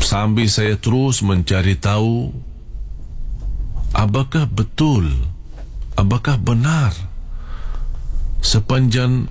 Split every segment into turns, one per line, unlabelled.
sambil saya terus mencari tahu apakah betul, apakah benar sepanjang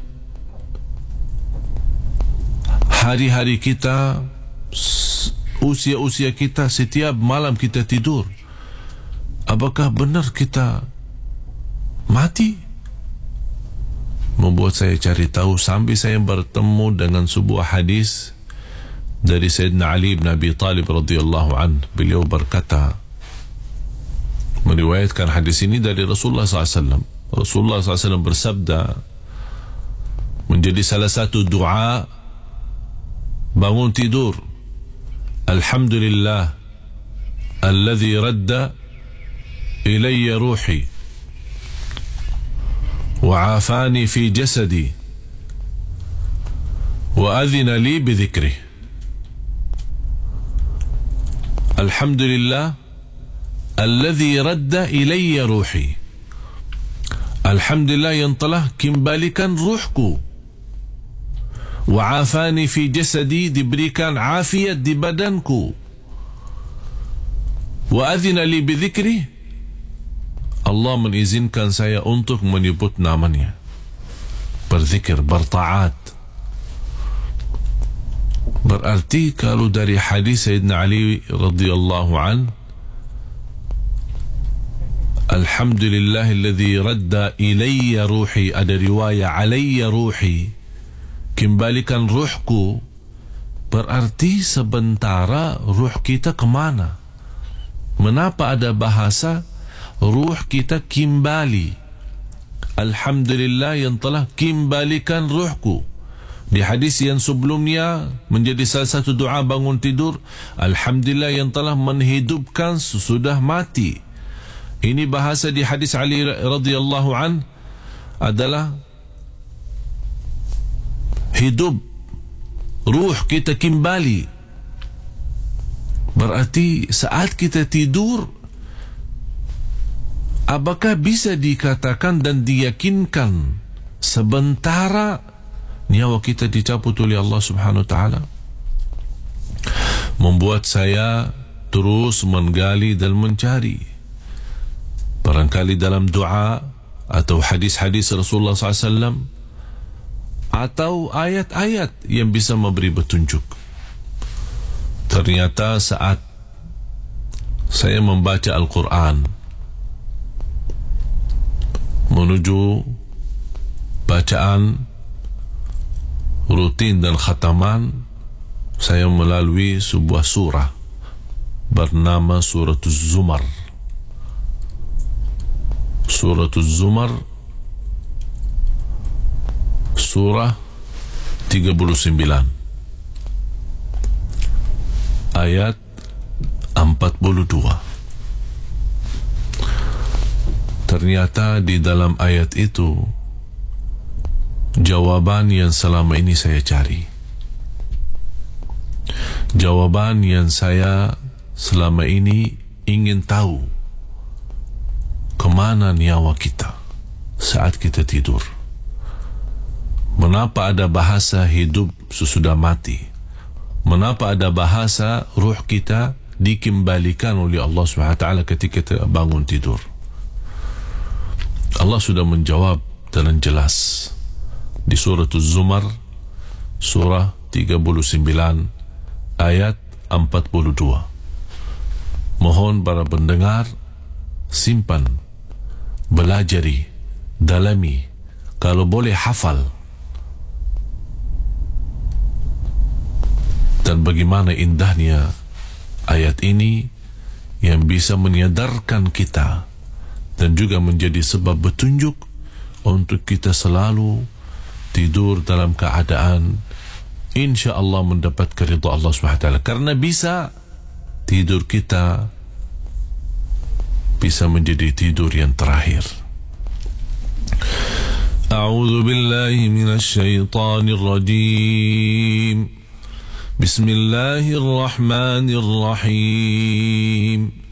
hari-hari kita, usia-usia kita, setiap malam kita tidur, apakah benar kita mati? Membuat saya cari tahu sampai saya bertemu dengan sebuah hadis dari Sayyidina Ali bin Abi Talib radhiyallahu anhu. Beliau berkata, meriwayatkan hadis ini dari Rasulullah SAW. Rasulullah SAW bersabda, menjadi salah satu doa bangun tidur, Alhamdulillah alladhi radda ilayya ruhi وعافاني في جسدي وأذن لي بذكره. الحمد لله الذي رد إلي روحي. الحمد لله yang telah kembalikan ruhku, وعافاني في جسدي, diberikan afiat di badanku, وأذن لي بذكره, Allah mengizinkan saya untuk menyebut namanya, berzikir, bertaat. Berarti kalau dari hadis Sayyidina Ali radhiyallahu an, Alhamdulillahilladzi radda ilayya ruhi, ada riwayat alayya ruhi, kembalikan ruhku, berarti sementara ruh kita kemana? Mengapa ada bahasa ruh kita kembali? Alhamdulillah yang telah kembalikan ruhku. Di hadis yang sebelumnya menjadi salah satu doa bangun tidur, Alhamdulillah yang telah menghidupkan sesudah mati. Ini bahasa di hadis Ali radhiyallahu an adalah hidup, ruh kita kembali. Berarti saat kita tidur, apakah bisa dikatakan dan diyakinkan sementara nyawa kita dicabut oleh Allah Subhanahu wa taala? Membuat saya terus menggali dan mencari, barangkali dalam doa atau hadis-hadis Rasulullah SAW atau ayat-ayat yang bisa memberi petunjuk. Ternyata saat saya membaca Al-Quran menuju bacaan rutin dan khataman, saya melalui sebuah surah bernama Suratul Zumar. Suratul Zumar, surah 39 ayat 42. Ternyata di dalam ayat itu jawaban yang selama ini saya cari, jawaban yang saya selama ini ingin tahu, kemana nyawa kita saat kita tidur. Mengapa ada bahasa hidup sesudah mati? Mengapa ada bahasa ruh kita dikembalikan oleh Allah SWT ketika kita bangun tidur? Allah sudah menjawab dengan jelas di Suratul Zumar, surah 39 ayat 42. Mohon para pendengar simpan, belajari, dalami, kalau boleh hafal. Dan bagaimana indahnya ayat ini yang bisa menyadarkan kita dan juga menjadi sebab petunjuk untuk kita selalu tidur dalam keadaan insya-Allah mendapat keridhaan Allah SWT. Karena bisa tidur kita bisa menjadi tidur yang terakhir. A'udzu billahi minasy syaithanir rajim. Bismillahirrahmanirrahim.